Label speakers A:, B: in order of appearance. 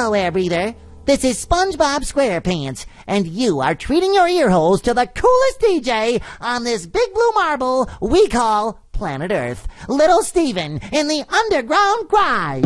A: Hello, Air Breather. This is SpongeBob SquarePants, and you are treating your ear holes to the coolest DJ on this big blue marble we call planet Earth, Little Steven in the underground garage.